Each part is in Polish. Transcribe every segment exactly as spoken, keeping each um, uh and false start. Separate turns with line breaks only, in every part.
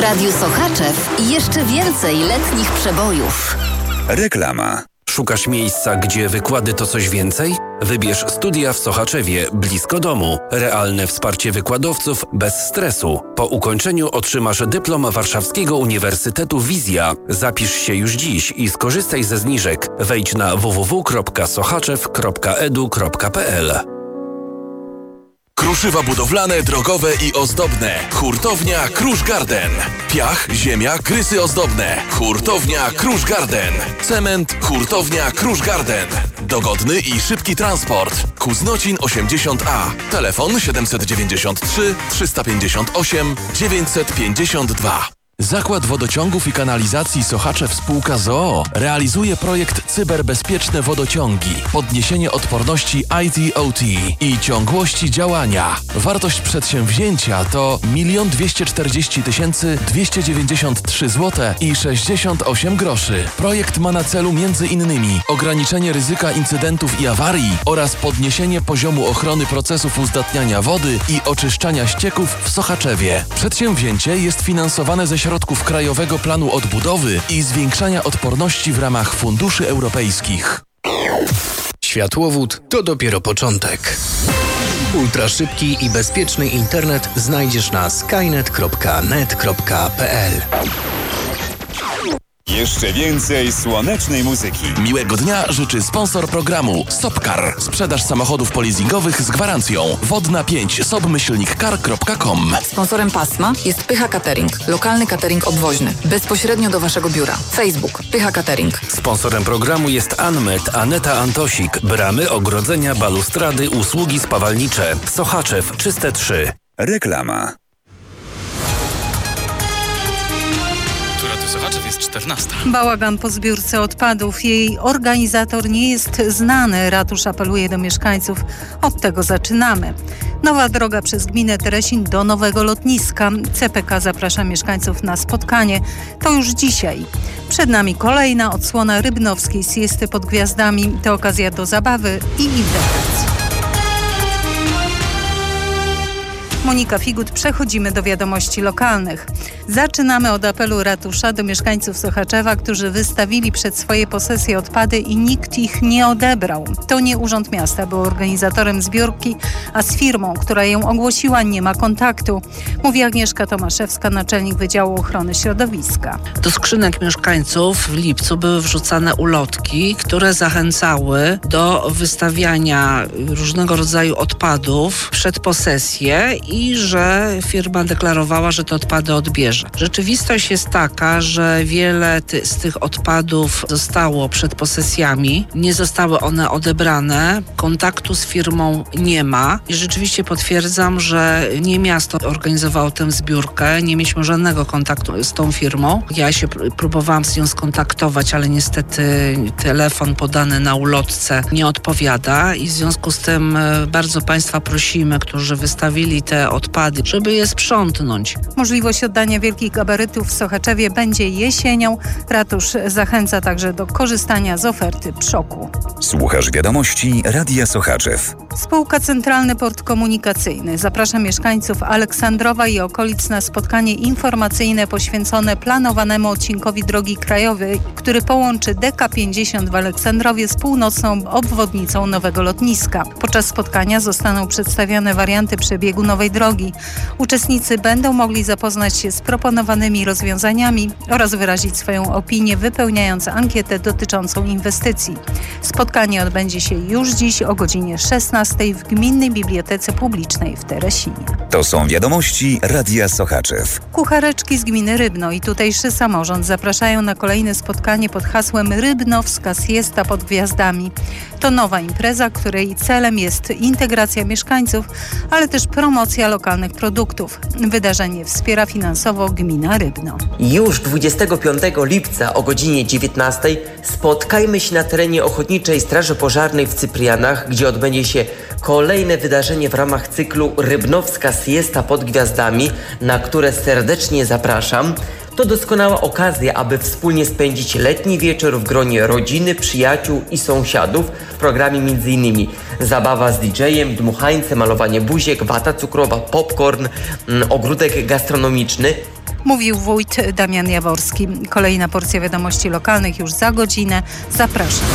Radiu Sochaczew jeszcze więcej letnich przebojów.
Reklama.
Szukasz miejsca, gdzie wykłady to coś więcej? Wybierz studia w Sochaczewie, blisko domu. Realne wsparcie wykładowców bez stresu. Po ukończeniu otrzymasz dyplom Warszawskiego Uniwersytetu Wizja. Zapisz się już dziś i skorzystaj ze zniżek. Wejdź na w w w kropka sochaczew kropka e d u kropka p l.
Kruszywa budowlane, drogowe i ozdobne. Hurtownia Krusz Garden. Piach, ziemia, krysy ozdobne. Hurtownia Krusz Garden. Cement. Hurtownia Krusz Garden. Dogodny i szybki transport. Kuznocin osiemdziesiąt A. Telefon siedem dziewięćdziesiąt trzy trzysta pięćdziesiąt osiem dziewięćset pięćdziesiąt dwa.
Zakład Wodociągów i Kanalizacji Sochaczew Spółka z o o realizuje projekt Cyberbezpieczne Wodociągi, podniesienie odporności I T O T i ciągłości działania. Wartość przedsięwzięcia to milion dwieście czterdzieści tysięcy dwieście dziewięćdziesiąt trzy złote i sześćdziesiąt osiem groszy. Projekt ma na celu między innymi ograniczenie ryzyka incydentów i awarii oraz podniesienie poziomu ochrony procesów uzdatniania wody i oczyszczania ścieków w Sochaczewie. Przedsięwzięcie jest finansowane ze środków Krajowego Planu Odbudowy i zwiększania odporności w ramach funduszy europejskich.
Światłowód to dopiero początek. Ultraszybki i bezpieczny internet znajdziesz na skynet kropka net kropka p l.
Jeszcze więcej słonecznej muzyki.
Miłego dnia życzy sponsor programu Sopcar. Sprzedaż samochodów polizingowych z gwarancją. Wodna pięć sob myślnik car kropka com.
Sponsorem pasma jest Pycha Catering. Lokalny catering obwoźny. Bezpośrednio do Waszego biura. Facebook Pycha Catering.
Sponsorem programu jest Anmet, Aneta Antosik. Bramy, ogrodzenia, balustrady, usługi spawalnicze. Sochaczew, Czyste trzy.
Reklama.
Sochaczew jest czternasta.
Bałagan po zbiórce odpadów. Jej organizator nie jest znany. Ratusz apeluje do mieszkańców. Od tego zaczynamy. Nowa droga przez gminę Teresin do nowego lotniska. C P K zaprasza mieszkańców na spotkanie. To już dzisiaj. Przed nami kolejna odsłona rybnowskiej siesty pod gwiazdami. To okazja do zabawy i integracji. Monika Figut, przechodzimy do wiadomości lokalnych. Zaczynamy od apelu ratusza do mieszkańców Sochaczewa, którzy wystawili przed swoje posesje odpady i nikt ich nie odebrał. To nie Urząd Miasta był organizatorem zbiórki, a z firmą, która ją ogłosiła, nie ma kontaktu. Mówi Agnieszka Tomaszewska, naczelnik Wydziału Ochrony Środowiska.
Do skrzynek mieszkańców w lipcu były wrzucane ulotki, które zachęcały do wystawiania różnego rodzaju odpadów przed posesję i że firma deklarowała, że te odpady odbierze. Rzeczywistość jest taka, że wiele ty, z tych odpadów zostało przed posesjami, nie zostały one odebrane, kontaktu z firmą nie ma i rzeczywiście potwierdzam, że nie miasto organizowało tę zbiórkę, nie mieliśmy żadnego kontaktu z tą firmą. Ja się próbowałam z nią skontaktować, ale niestety telefon podany na ulotce nie odpowiada i w związku z tym bardzo Państwa prosimy, którzy wystawili te odpady, żeby je sprzątnąć.
Możliwość oddania wielkich gabarytów w Sochaczewie będzie jesienią. Ratusz zachęca także do korzystania z oferty Przoku.
Słuchasz wiadomości Radia Sochaczew.
Spółka Centralny Port Komunikacyjny zaprasza mieszkańców Aleksandrowa i okolic na spotkanie informacyjne poświęcone planowanemu odcinkowi drogi krajowej, który połączy D K pięćdziesiąt w Aleksandrowie z północną obwodnicą nowego lotniska. Podczas spotkania zostaną przedstawione warianty przebiegu nowej drogi. Uczestnicy będą mogli zapoznać się z proponowanymi rozwiązaniami oraz wyrazić swoją opinię, wypełniając ankietę dotyczącą inwestycji. Spotkanie odbędzie się już dziś o godzinie szesnastej w Gminnej Bibliotece Publicznej w Teresinie.
To są wiadomości Radia Sochaczew.
Kuchareczki z gminy Rybno i tutejszy samorząd zapraszają na kolejne spotkanie pod hasłem Rybnowska siesta pod gwiazdami. To nowa impreza, której celem jest integracja mieszkańców, ale też promocja lokalnych produktów. Wydarzenie wspiera finansowo gmina Rybno.
Już dwudziestego piątego lipca o godzinie dziewiętnastej spotkajmy się na terenie Ochotniczej Straży Pożarnej w Cyprianach, gdzie odbędzie się kolejne wydarzenie w ramach cyklu Rybnowska siesta pod gwiazdami, na które serdecznie zapraszam. To doskonała okazja, aby wspólnie spędzić letni wieczór w gronie rodziny, przyjaciół i sąsiadów. W programie m.in. zabawa z didżejem, dmuchańce, malowanie buziek, wata cukrowa, popcorn, ogródek gastronomiczny.
mówił wójt Damian Jaworski. Kolejna porcja wiadomości lokalnych już za godzinę. Zapraszam.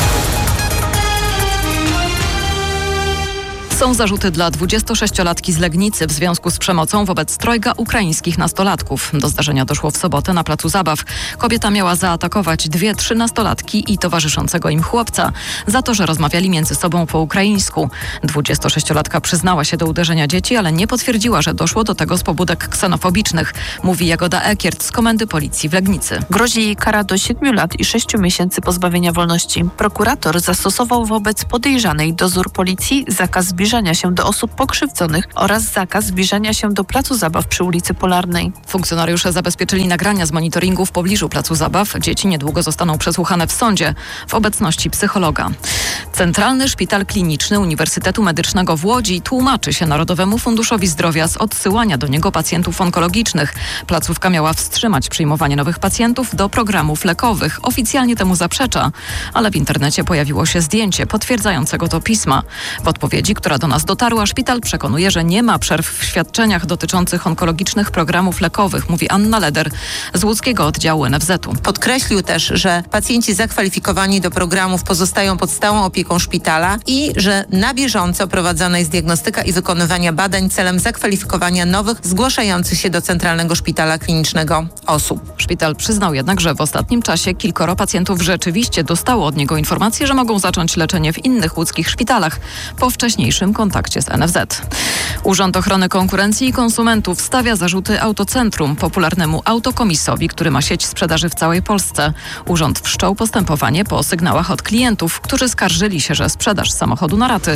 Są zarzuty dla dwudziestosześciolatki z Legnicy w związku z przemocą wobec trojga ukraińskich nastolatków. Do zdarzenia doszło w sobotę na placu zabaw. Kobieta miała zaatakować dwie trzynastolatki i towarzyszącego im chłopca za to, że rozmawiali między sobą po ukraińsku. dwudziestosześciolatka przyznała się do uderzenia dzieci, ale nie potwierdziła, że doszło do tego z pobudek ksenofobicznych, mówi Jagoda Ekiert z Komendy Policji w Legnicy.
Grozi jej kara do siedmiu lat i sześciu miesięcy pozbawienia wolności. Prokurator zastosował wobec podejrzanej dozór policji, zakaz zbliżania się do osób pokrzywdzonych oraz zakaz zbliżania się do placu zabaw przy ulicy Polarnej.
Funkcjonariusze zabezpieczyli nagrania z monitoringu w pobliżu placu zabaw. Dzieci niedługo zostaną przesłuchane w sądzie w obecności psychologa. Centralny Szpital Kliniczny Uniwersytetu Medycznego w Łodzi tłumaczy się Narodowemu Funduszowi Zdrowia z odsyłania do niego pacjentów onkologicznych. Placówka miała wstrzymać przyjmowanie nowych pacjentów do programów lekowych. Oficjalnie temu zaprzecza, ale w internecie pojawiło się zdjęcie potwierdzającego to pisma. W odpowiedzi, która do nas dotarła, szpital przekonuje, że nie ma przerw w świadczeniach dotyczących onkologicznych programów lekowych, mówi Anna Leder z łódzkiego oddziału N F Z u.
Podkreślił też, że pacjenci zakwalifikowani do programów pozostają pod stałą opieką szpitala i że na bieżąco prowadzona jest diagnostyka i wykonywania badań celem zakwalifikowania nowych, zgłaszających się do Centralnego Szpitala Klinicznego osób.
Szpital przyznał jednak, że w ostatnim czasie kilkoro pacjentów rzeczywiście dostało od niego informację, że mogą zacząć leczenie w innych łódzkich szpitalach po wcześniejszym kontakcie z N F Z. Urząd Ochrony Konkurencji i Konsumentów stawia zarzuty Autocentrum, popularnemu autokomisowi, który ma sieć sprzedaży w całej Polsce. Urząd wszczął postępowanie po sygnałach od klientów, którzy skarżyli się, że sprzedaż samochodu na raty.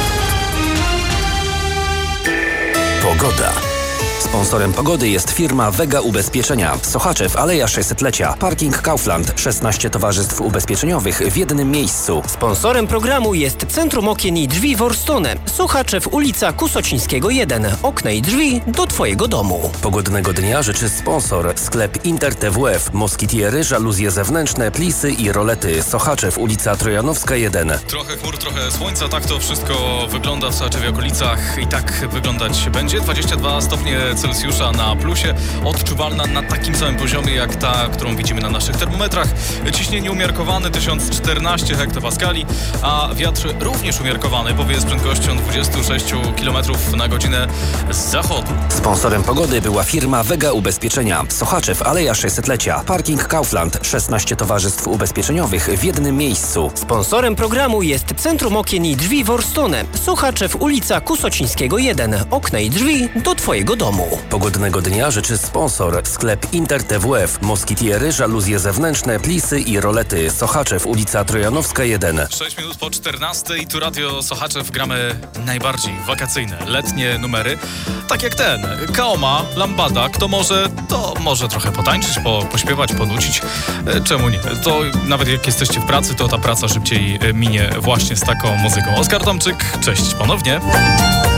Pogoda. Sponsorem pogody jest firma Vega Ubezpieczenia. Sochaczew, Aleja sześćsetlecia. Parking Kaufland. szesnaście towarzystw ubezpieczeniowych w jednym miejscu.
Sponsorem programu jest Centrum Okien i Drzwi Worstone. Sochaczew, ulica Kusocińskiego jeden. Okna i drzwi do Twojego domu.
Pogodnego dnia życzy sponsor. Sklep Inter T W F. Moskitiery, żaluzje zewnętrzne, plisy i rolety. Sochaczew, ulica Trojanowska jeden.
Trochę chmur, trochę słońca. Tak to wszystko wygląda w Sochaczewie okolicach. I tak wyglądać będzie. dwadzieścia dwa stopnie Celsjusza na plusie, odczuwalna na takim samym poziomie jak ta, którą widzimy na naszych termometrach. Ciśnienie umiarkowane tysiąc czternaście hektopaskali, a wiatr również umiarkowany, powieje z prędkością dwadzieścia sześć kilometrów na godzinę z zachodu.
Sponsorem pogody była firma Vega Ubezpieczenia. Sochaczew, Aleja sześćsetlecia. Parking Kaufland. szesnaście towarzystw ubezpieczeniowych w jednym miejscu.
Sponsorem programu jest Centrum Okien i Drzwi Worstone. Sochaczew, ulica Kusocińskiego jeden. Okna i drzwi do Twojego domu.
Pogodnego dnia życzy sponsor. Sklep Inter T W F. Moskitiery, żaluzje zewnętrzne, plisy i rolety. Sochaczew, ulica Trojanowska jeden.
sześć minut po czternastej. Tu Radio Sochaczew. Gramy najbardziej wakacyjne, letnie numery. Tak jak ten. Kaoma, Lambada. Kto może, to może trochę potańczyć, po, pośpiewać, ponucić. Czemu nie? To nawet jak jesteście w pracy, to ta praca szybciej minie właśnie z taką muzyką. Oskar Tomczyk, cześć ponownie.